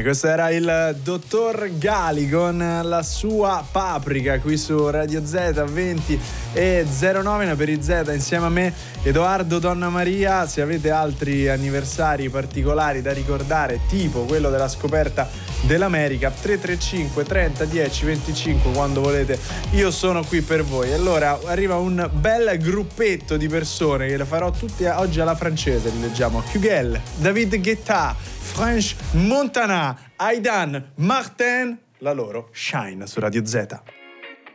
Questo era il dottor Gali con la sua Paprika qui su Radio Z 20 e 09 per i Z insieme a me Edoardo Donna Maria. Se avete altri anniversari particolari da ricordare, tipo quello della scoperta dell'America, 335 30 10 25 quando volete, io sono qui per voi. Allora arriva un bel gruppetto di persone che le farò tutti oggi alla francese, li leggiamo: Hugel, David Guetta, French Montana, Aidan, Martin, la loro Shine su Radio Z.